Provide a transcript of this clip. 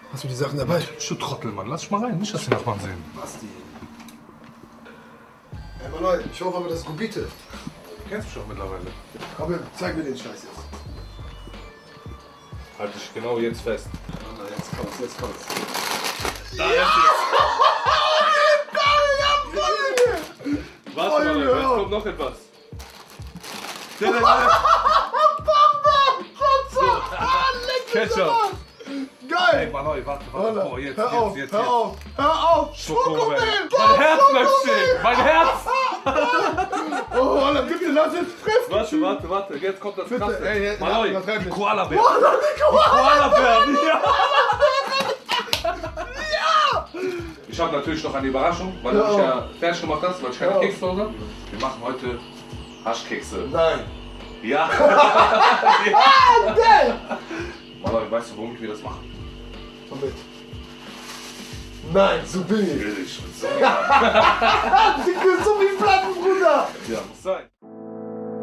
Hast du die Sachen dabei? Du Trottel, Mann. Lass dich mal rein. Nicht, dass die Nachbarn sehen. Basti. Ey, Mann, ich hoffe aber, das ist Gubite. Du kennst mich doch mittlerweile. Komm, zeig mir den Scheiß jetzt. Halt dich genau jetzt fest. Jetzt kommt's, jetzt kommt's. Da ist es. Was, Mann? Jetzt kommt noch etwas. Ketchup. Geil! Ey, Mann, warte. Oh, jetzt. Hör auf! Schokomel. Mein Herz bleibt stehen. Mein Herz. Oh, Alter, bitte lass jetzt treffen! Warte. Jetzt kommt das Bitte, Krasse. ey, Mann, übertreib nicht. Koala-Bär. Koala-Bär. Ja. Ich habe natürlich noch eine Überraschung, weil du mich ja fertig gemacht hast, weil ich keine Kekse habe. Wir machen heute Haschkekse. Nein! Ja. Geil! Mann, weißt du, womit wir das machen? Womit? Nein, so billig! Billig. So. So wie